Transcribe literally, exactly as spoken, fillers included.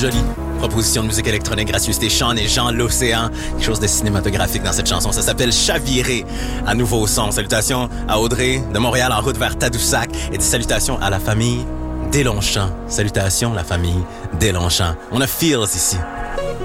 jolie proposition de musique électronique, gracieuseté, Sean et Jean L'Océan. Quelque chose de cinématographique dans cette chanson. Ça s'appelle Chavirer à nouveau son. Salutations à Audrey de Montréal en route vers Tadoussac et des salutations à la famille Deslongchamps. Salutations la famille Deslongchamps. On a Feels ici.